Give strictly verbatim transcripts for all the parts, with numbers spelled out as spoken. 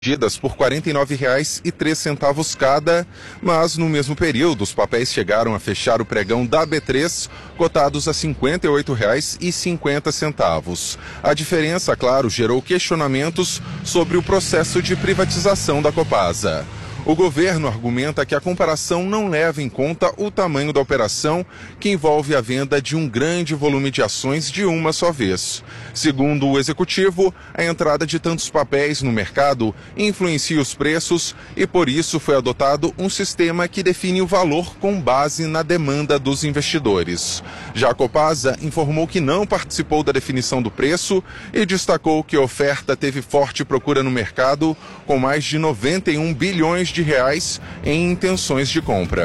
vendidas por quarenta e nove reais e três centavos cada, mas no mesmo período os papéis chegaram a fechar o pregão da B três cotados a cinquenta e oito reais e cinquenta centavos. A diferença, claro, gerou questionamentos sobre o processo de privatização da Copasa. O governo argumenta que a comparação não leva em conta o tamanho da operação, que envolve a venda de um grande volume de ações de uma só vez. Segundo o executivo, a entrada de tantos papéis no mercado influencia os preços e, por isso, foi adotado um sistema que define o valor com base na demanda dos investidores. Já a Copasa informou que não participou da definição do preço e destacou que a oferta teve forte procura no mercado, com mais de noventa e um bilhões de reais em intenções de compra.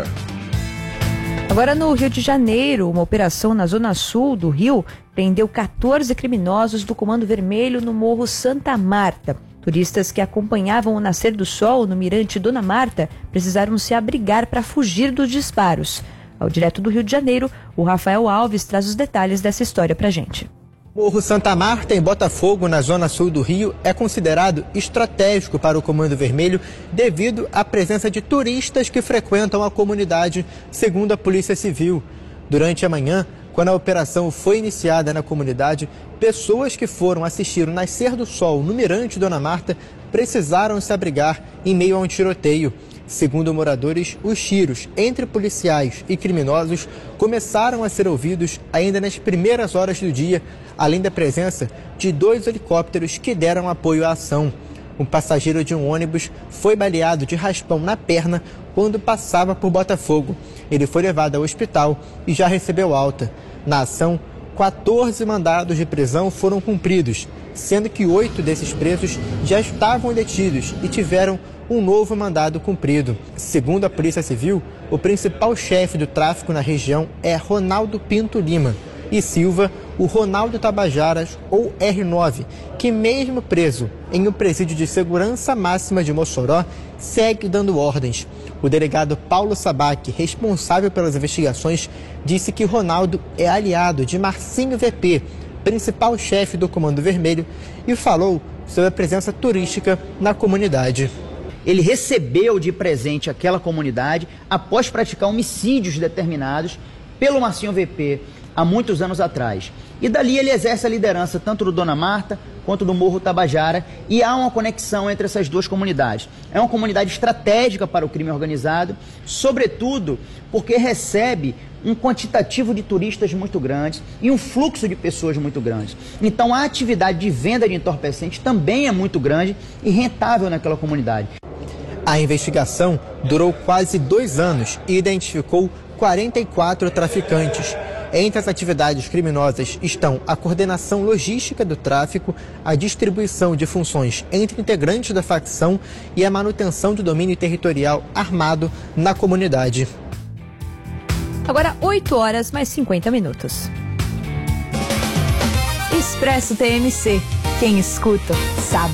Agora, no Rio de Janeiro, uma operação na zona sul do Rio prendeu quatorze criminosos do Comando Vermelho no Morro Santa Marta. Turistas que acompanhavam o nascer do sol no Mirante Dona Marta precisaram se abrigar para fugir dos disparos. Ao direto do Rio de Janeiro, o Rafael Alves traz os detalhes dessa história para a gente. Morro Santa Marta, em Botafogo, na zona sul do Rio, é considerado estratégico para o Comando Vermelho devido à presença de turistas que frequentam a comunidade, segundo a Polícia Civil. Durante a manhã, quando a operação foi iniciada na comunidade, pessoas que foram assistir o nascer do sol no Mirante Dona Marta precisaram se abrigar em meio a um tiroteio. Segundo moradores, os tiros entre policiais e criminosos começaram a ser ouvidos ainda nas primeiras horas do dia, além da presença de dois helicópteros que deram apoio à ação. Um passageiro de um ônibus foi baleado de raspão na perna quando passava por Botafogo. Ele foi levado ao hospital e já recebeu alta. Na ação, quatorze mandados de prisão foram cumpridos, sendo que oito desses presos já estavam detidos e tiveram um novo mandado cumprido. Segundo a Polícia Civil, o principal chefe do tráfico na região é Ronaldo Pinto Lima e Silva, o Ronaldo Tabajaras, ou R nove, que mesmo preso em um presídio de segurança máxima de Mossoró, segue dando ordens. O delegado Paulo Sabac, responsável pelas investigações, disse que Ronaldo é aliado de Marcinho V P, principal chefe do Comando Vermelho, e falou sobre a presença turística na comunidade. Ele recebeu de presente aquela comunidade após praticar homicídios determinados pelo Marcinho V P há muitos anos atrás. E dali ele exerce a liderança tanto do Dona Marta quanto do Morro Tabajara, e há uma conexão entre essas duas comunidades. É uma comunidade estratégica para o crime organizado, sobretudo porque recebe um quantitativo de turistas muito grande e um fluxo de pessoas muito grande. Então a atividade de venda de entorpecentes também é muito grande e rentável naquela comunidade. A investigação durou quase dois anos e identificou quarenta e quatro traficantes. Entre as atividades criminosas estão a coordenação logística do tráfico, a distribuição de funções entre integrantes da facção e a manutenção do domínio territorial armado na comunidade. Agora, oito horas mais cinquenta minutos. Expresso T M C. Quem escuta, sabe.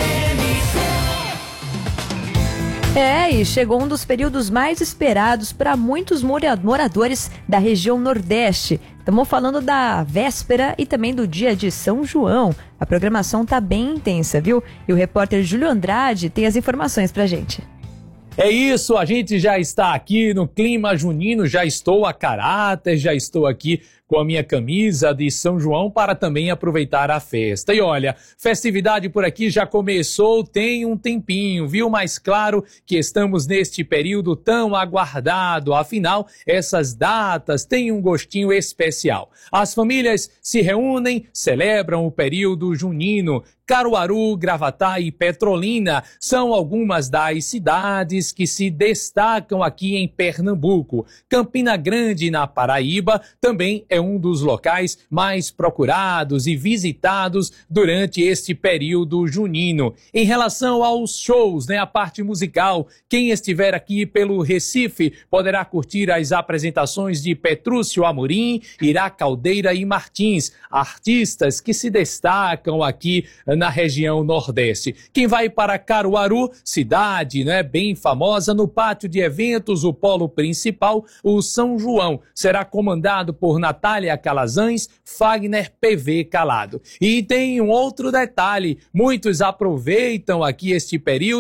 É, e chegou um dos períodos mais esperados para muitos moradores da região Nordeste. Estamos falando da véspera e também do dia de São João. A programação tá bem intensa, viu? E o repórter Júlio Andrade tem as informações pra gente. É isso, a gente já está aqui no clima junino, já estou a caráter, já estou aqui com a minha camisa de São João para também aproveitar a festa. E olha, festividade por aqui já começou tem um tempinho, viu? Mas claro que estamos neste período tão aguardado, afinal, essas datas têm um gostinho especial. As famílias se reúnem, celebram o período junino. Caruaru, Gravatá e Petrolina são algumas das cidades que se destacam aqui em Pernambuco. Campina Grande, na Paraíba, também é um dos locais mais procurados e visitados durante este período junino. Em relação aos shows, né, a parte musical, quem estiver aqui pelo Recife poderá curtir as apresentações de Petrúcio Amorim, Ira Caldeira e Martins, artistas que se destacam aqui na na região Nordeste. Quem vai para Caruaru, cidade, né, bem famosa, no pátio de eventos, o polo principal, o São João, será comandado por Natália Calazans, Fagner P V Calado. E tem um outro detalhe, muitos aproveitam aqui este período